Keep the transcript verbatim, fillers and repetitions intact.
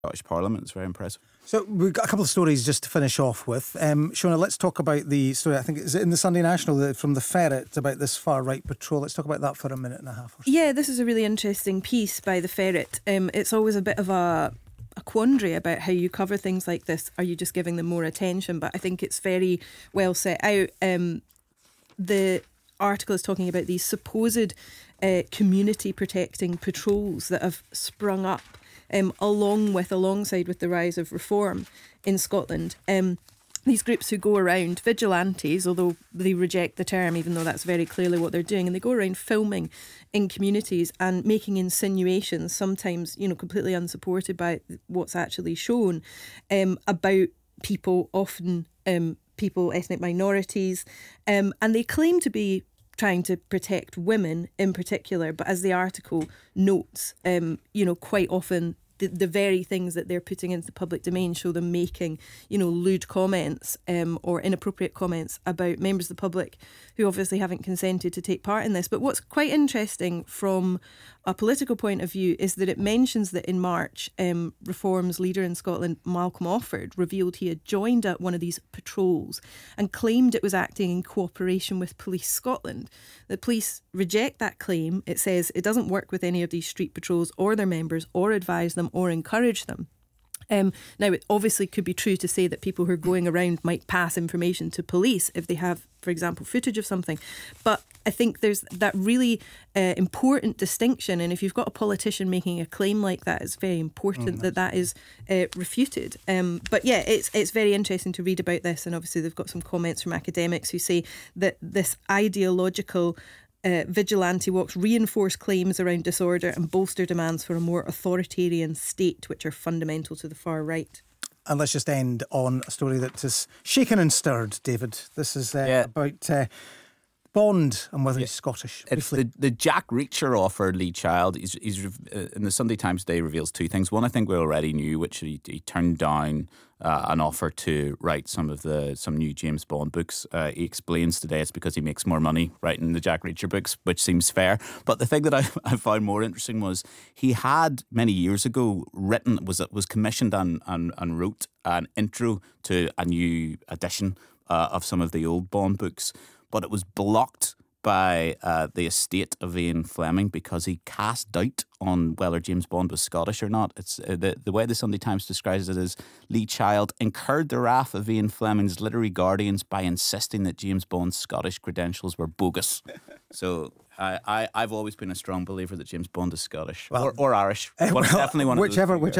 Scottish Parliament. It's very impressive. So we've got a couple of stories just to finish off with. Um, Shona, let's talk about the story, I think, is it in the Sunday National, the, from the Ferret, about this far-right patrol. Let's talk about that for a minute and a half or so. Yeah, this is a really interesting piece by the Ferret. Um, it's always a bit of a, a quandary about how you cover things like this. Are you just giving them more attention? But I think it's very well set out. Um, the article is talking about these supposed uh, community protecting patrols that have sprung up Um, along with, alongside with the rise of reform in Scotland. Um, these groups who go around, vigilantes, although they reject the term, even though that's very clearly what they're doing, and they go around filming in communities and making insinuations, sometimes, you know, completely unsupported by what's actually shown, um, about people, often um, people, ethnic minorities, um, and they claim to be trying to protect women in particular, but as the article notes, um, you know, quite often the, the very things that they're putting into the public domain show them making, you know, lewd comments um, or inappropriate comments about members of the public who obviously haven't consented to take part in this. But what's quite interesting from a political point of view is that it mentions that in March, um, Reform's leader in Scotland, Malcolm Offord, revealed he had joined up one of these patrols and claimed it was acting in cooperation with Police Scotland. The police reject that claim. It says it doesn't work with any of these street patrols or their members or advise them or encourage them. Um, now, it obviously could be true to say that people who are going around might pass information to police if they have, for example, footage of something. But I think there's that really uh, important distinction. And if you've got a politician making a claim like that, it's very important mm, that that is uh, refuted. Um, but yeah, it's it's very interesting to read about this. And obviously they've got some comments from academics who say that this ideological Uh, vigilante walks reinforce claims around disorder and bolster demands for a more authoritarian state, which are fundamental to the far right. And let's just end on a story that is shaken and stirred, David. This is uh, yeah. about uh, Bond and whether yeah. he's Scottish. It's the, the Jack Reacher offer, Lee Child. He's, he's uh, in the Sunday Times today reveals two things. One, I think we already knew, which he, he turned down uh, an offer to write some of the some new James Bond books. Uh, he explains today it's because he makes more money writing the Jack Reacher books, which seems fair. But the thing that I, I found more interesting was he had many years ago written was was commissioned and and, and wrote an intro to a new edition uh, of some of the old Bond books. But it was blocked by uh, the estate of Ian Fleming because he cast doubt on whether James Bond was Scottish or not. It's uh, the, the way the Sunday Times describes it is Lee Child incurred the wrath of Ian Fleming's literary guardians by insisting that James Bond's Scottish credentials were bogus. So I, I, I've always been a strong believer that James Bond is Scottish. Well, or, or Irish. Uh, well, definitely one whichever, of those whichever